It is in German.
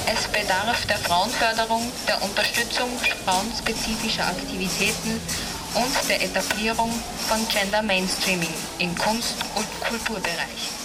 Es bedarf der Frauenförderung, der Unterstützung frauenspezifischer Aktivitäten und der Etablierung von Gender Mainstreaming im Kunst- und Kulturbereich.